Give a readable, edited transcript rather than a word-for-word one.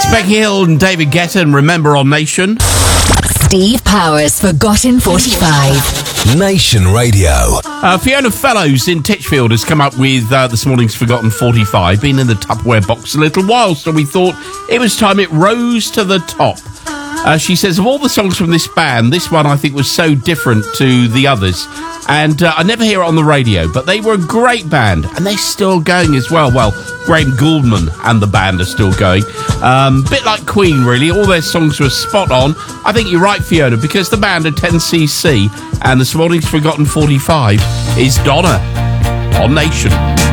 Becky Hill and David Guetta and Remember on Nation. Steve Powers, Forgotten 45. Nation Radio. Fiona Fellows in Titchfield has come up with this morning's Forgotten 45. Been in the Tupperware box a little while, so we thought it was time it rose to the top. She says, of all the songs from this band, this one I think was so different to the others. And I never hear it on the radio, but they were a great band, and they're still going as well. Well, Graham Gouldman and the band are still going. Bit like Queen, really. All their songs were spot on. I think you're right, Fiona, because the band are 10cc, and this morning's Forgotten 45 is Donna on Nation.